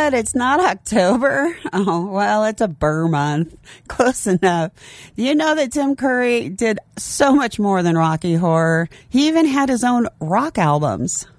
what? It's not October. Oh, well, it's a Burr month. Close enough. You know that Tim Curry did so much more than Rocky Horror. He even had his own rock albums.